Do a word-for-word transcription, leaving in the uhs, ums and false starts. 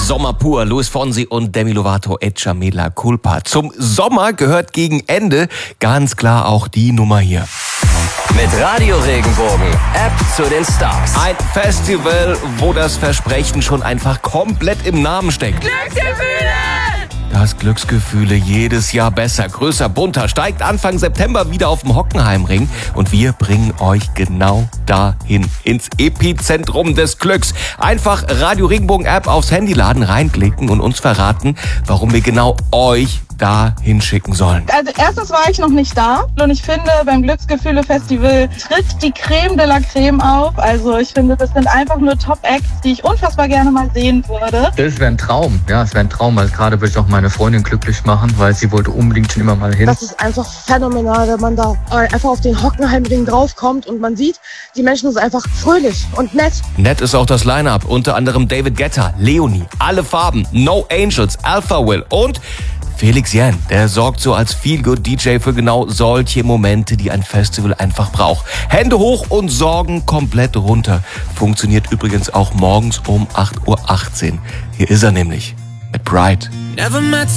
Sommer pur, Luis Fonsi und Demi Lovato, Echa Mela Culpa. Zum Sommer gehört gegen Ende ganz klar auch die Nummer hier. Mit Radio Regenbogen, App zu den Stars. Ein Festival, wo das Versprechen schon einfach komplett im Namen steckt. Glücksgefühle! Das Glücksgefühle jedes Jahr besser, größer, bunter, steigt Anfang September wieder auf dem Hockenheimring und wir bringen euch genau dahin, ins Epizentrum des Glücks. Einfach Radio Regenbogen App aufs Handy laden, reinklicken und uns verraten, warum wir genau euch da hinschicken sollen. Also erstens war ich noch nicht da und ich finde, beim Glücksgefühle-Festival tritt die Creme de la Creme auf. Also ich finde, das sind einfach nur Top-Acts, die ich unfassbar gerne mal sehen würde. Das wäre ein Traum, ja, es wäre ein Traum, weil gerade würde ich auch meine Freundin glücklich machen, weil sie wollte unbedingt schon immer mal hin. Das ist einfach phänomenal, wenn man da einfach auf den Hockenheimring draufkommt und man sieht, die Menschen sind einfach fröhlich und nett. Nett ist auch das Line-Up, unter anderem David Guetta, Leonie, Alle Farben, No Angels, Alpha Will und Felix Jähn, der sorgt so als Feel-Good-D J für genau solche Momente, die ein Festival einfach braucht. Hände hoch und Sorgen komplett runter. Funktioniert übrigens auch morgens um acht Uhr achtzehn. Hier ist er nämlich mit Bright. Never met